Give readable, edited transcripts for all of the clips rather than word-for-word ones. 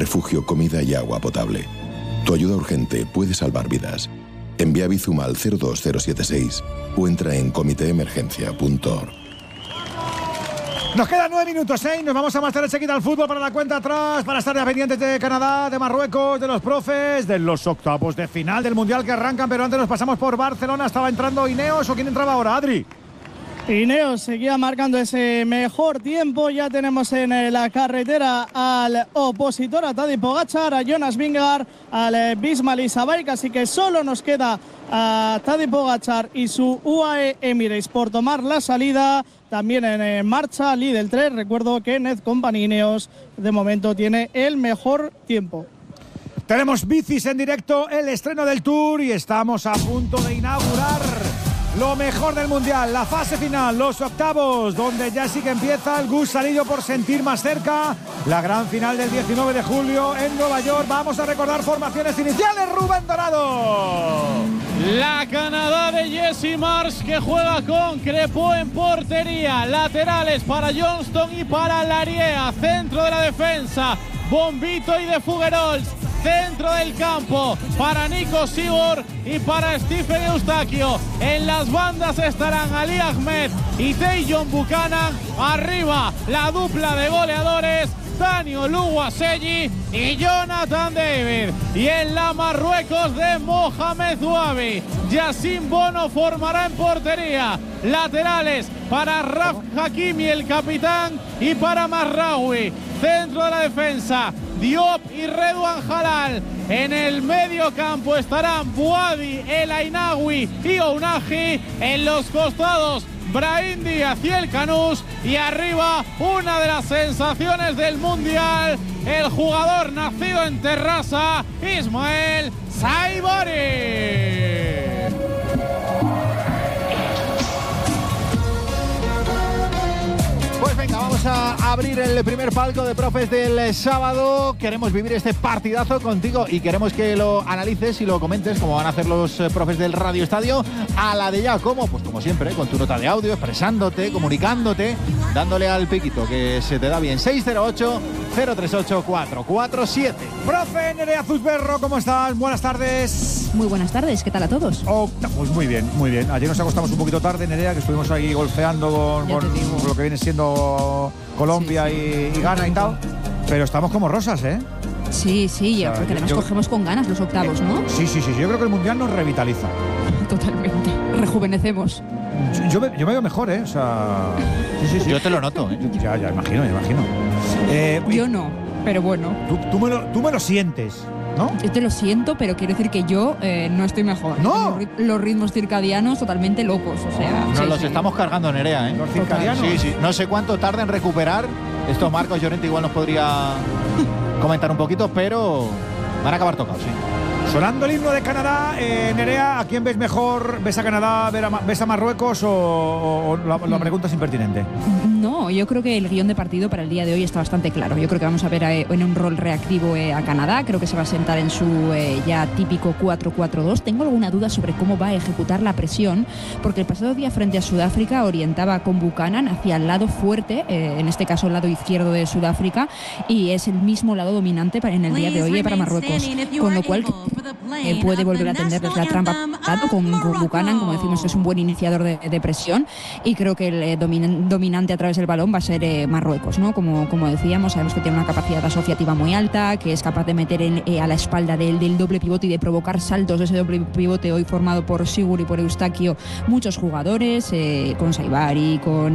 refugio, comida y agua potable. Tu ayuda urgente puede salvar vidas. Envía Bizum al 02076 o entra en comiteemergencia.org. Nos quedan 9 minutos, ¿eh? Nos vamos a marchar enseguida al fútbol para la cuenta atrás, para estar ya pendientes de Canadá, de Marruecos, de los profes, de los octavos de final del Mundial que arrancan, pero antes nos pasamos por Barcelona. ¿Estaba entrando Ineos o quién entraba ahora, Adri? Ineos seguía marcando ese mejor tiempo. Ya tenemos en la carretera al opositor, a Tadej Pogačar, a Jonas Vingegaard, al Bismal Isabaik, así que solo nos queda a Tadej Pogačar y su UAE Emirates por tomar la salida. También en marcha Lidl 3. Recuerdo que Net Company Ineos de momento tiene el mejor tiempo. Tenemos bicis en directo, el estreno del Tour, y estamos a punto de inaugurar lo mejor del Mundial, la fase final, los octavos, donde ya sí que empieza el gusanillo por sentir más cerca la gran final del 19 de julio en Nueva York. Vamos a recordar formaciones iniciales. Rubén Dorado. La Canadá de Jesse Marsh, que juega con Crepeau en portería. Laterales para Johnston y para Lariea. Centro de la defensa, Bombito y de Fougerols. Centro del campo para Nico Sibor y para Stephen Eustaquio. En las bandas estarán Ali Ahmed y Tajon Buchanan. Arriba la dupla de goleadores, Daniel Oluwaseyi y Jonathan David. Y en la Marruecos de Mohamed Ouabi, Yacine Bono formará en portería. Laterales para Raf Hakimi, el capitán, y para Mazraoui. Centro de la defensa, Diop y Redouane Halal. En el medio campo estarán Bouhaddi, El Ainaoui y Ounahi. En los costados, Brahim Díaz y El Canous. Y arriba, una de las sensaciones del Mundial, el jugador nacido en Terrassa, Ismael Saibari. Pues venga, vamos a abrir el primer palco de profes del sábado. Queremos vivir este partidazo contigo y queremos que lo analices y lo comentes, como van a hacer los profes del Radio Estadio, a la de ya. ¿Cómo? Pues como siempre, con tu nota de audio, expresándote, comunicándote, dándole al piquito, que se te da bien. 608-038-447. Profe Nerea Zuzberro, ¿cómo estás? Buenas tardes. Muy buenas tardes, ¿qué tal a todos? Pues muy bien, muy bien. Ayer nos acostamos un poquito tarde, Nerea, que estuvimos ahí golfeando con lo que viene siendo Colombia y Ghana y tal. Pero estamos como rosas, ¿eh? Sí, porque además cogemos con ganas los octavos, ¿no? Sí. Yo creo que el Mundial nos revitaliza. Totalmente. Rejuvenecemos. Yo me veo mejor, ¿eh? O sea... Sí. Yo te lo noto, ¿eh? Ya imagino. Yo no, pero bueno. Tú me lo sientes, ¿no? Yo te lo siento, pero quiero decir que yo no estoy mejor. ¡No! Los ritmos circadianos totalmente locos, o sea... Nos los estamos cargando, Nerea, ¿eh? Los circadianos. Sí. No sé cuánto tarda en recuperar. Esto Marcos Llorente igual nos podría comentar un poquito, pero van a acabar tocados, sí. Sonando el himno de Canadá, Nerea, ¿a quién ves mejor? ¿Ves a Canadá, ves a Marruecos o la pregunta es impertinente? No, yo creo que el guión de partido para el día de hoy está bastante claro. Yo creo que vamos a ver en un rol reactivo a Canadá. Creo que se va a sentar en su ya típico 4-4-2. Tengo alguna duda sobre cómo va a ejecutar la presión, porque el pasado día frente a Sudáfrica orientaba con Buchanan hacia el lado fuerte, en este caso el lado izquierdo de Sudáfrica, y es el mismo lado dominante en el día de hoy para Marruecos. Con lo cual puede volver a tenderles la trampa con Buchanan, como decimos, es un buen iniciador de presión, y creo que el dominante a través del balón va a ser Marruecos, ¿no? Como decíamos, sabemos que tiene una capacidad asociativa muy alta, que es capaz de meter a la espalda del doble pivote y de provocar saltos de ese doble pivote hoy formado por Sigur y por Eustaquio, muchos jugadores, con Saibari, con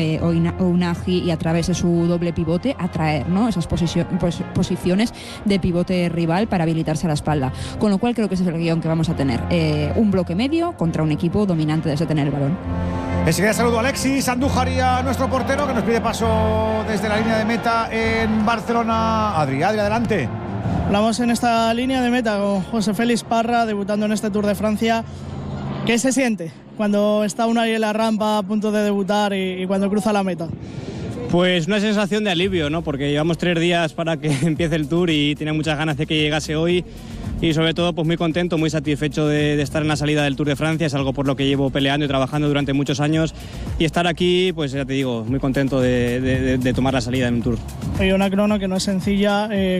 Ounahi, y a través de su doble pivote atraer, ¿no?, esas posiciones de pivote rival para habilitarse a la espalda. Con lo cual creo que ese es el guión que vamos a tener. Un bloque medio contra un equipo dominante desde tener el balón. Enseguida saludo a Alexis Andújar y a nuestro portero, que nos pide paso desde la línea de meta en Barcelona. Adri, adelante. Hablamos en esta línea de meta con José Félix Parra, debutando en este Tour de Francia. ¿Qué se siente cuando está uno ahí en la rampa a punto de debutar y cuando cruza la meta? Pues una sensación de alivio, ¿no? Porque llevamos 3 días para que empiece el Tour y tenía muchas ganas de que llegase hoy. Y sobre todo, pues muy contento, muy satisfecho de estar en la salida del Tour de Francia. Es algo por lo que llevo peleando y trabajando durante muchos años. Y estar aquí, pues ya te digo, muy contento de tomar la salida en un Tour. Hay una crono que no es sencilla,